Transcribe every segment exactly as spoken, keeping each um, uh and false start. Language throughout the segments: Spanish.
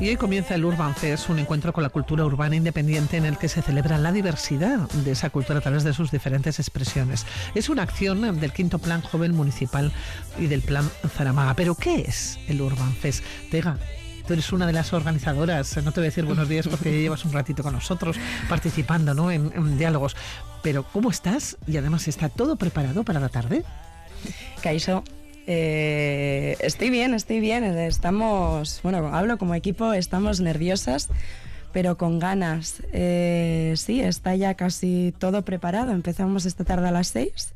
Y hoy comienza el Urban Fest, un encuentro con la cultura urbana independiente en el que se celebra la diversidad de esa cultura a través de sus diferentes expresiones. Es una acción del quinto Plan Joven Municipal y del Plan Zaramaga. ¿Pero qué es el Urban Fest? Tega, tú eres una de las organizadoras, no te voy a decir buenos días porque ya llevas un ratito con nosotros participando, ¿no?, en, en diálogos. Pero ¿cómo estás? Y además, ¿está todo preparado para la tarde? Kaixo, eh, estoy bien, estoy bien. Estamos, bueno, hablo como equipo, estamos nerviosas, pero con ganas. Eh, sí, está ya casi todo preparado. Empezamos esta tarde a las seis.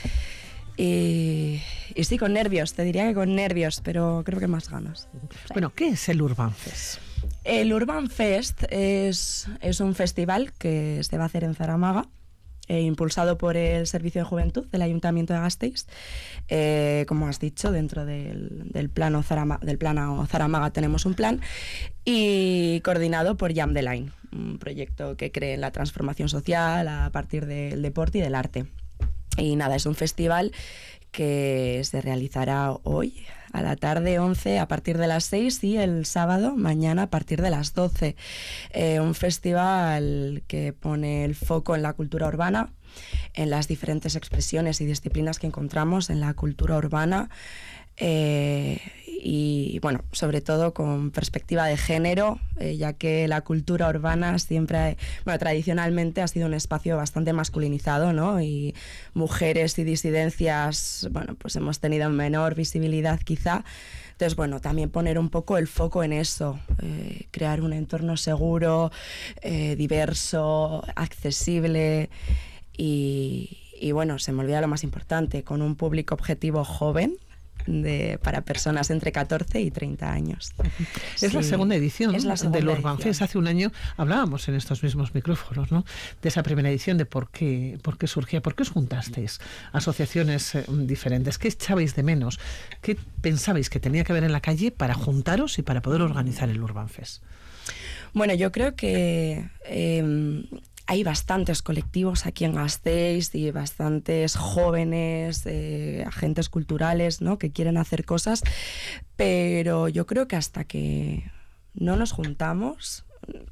Y, y sí, con nervios, te diría que con nervios, pero creo que más ganas. Bueno, ¿qué es el Urban Fest? El Urban Fest es, es un festival que se va a hacer en Zaramaga, eh, impulsado por el Servicio de Juventud del Ayuntamiento de Gasteiz. Eh, como has dicho, dentro del, del, plano Zarama, del plano Zaramaga tenemos un plan, y coordinado por Jam the Line, un proyecto que cree en la transformación social a partir del deporte y del arte. Y nada, es un festival que se realizará hoy a la tarde once a partir de las seis y el sábado mañana a partir de las doce. Eh, un festival que pone el foco en la cultura urbana, en las diferentes expresiones y disciplinas que encontramos en la cultura urbana. Eh, y bueno, sobre todo con perspectiva de género, eh, ya que la cultura urbana siempre, bueno, tradicionalmente ha sido un espacio bastante masculinizado, ¿no? Y mujeres y disidencias, bueno, pues hemos tenido menor visibilidad quizá. Entonces, bueno, también poner un poco el foco en eso, eh, crear un entorno seguro, eh, diverso, accesible y, y bueno, se me olvida lo más importante, con un público objetivo joven, De, para personas entre catorce y treinta años. Es sí, la segunda edición es la segunda del Urban edición. Fest. Hace un año hablábamos en estos mismos micrófonos, ¿no?, de esa primera edición, de por qué, por qué surgía, por qué os juntasteis asociaciones eh, diferentes, qué echabais de menos, qué pensabais que tenía que haber en la calle para juntaros y para poder organizar el Urban Fest. Bueno, yo creo que eh, hay bastantes colectivos aquí en Gasteiz y bastantes jóvenes, eh, agentes culturales, ¿no?, que quieren hacer cosas, pero yo creo que hasta que no nos juntamos,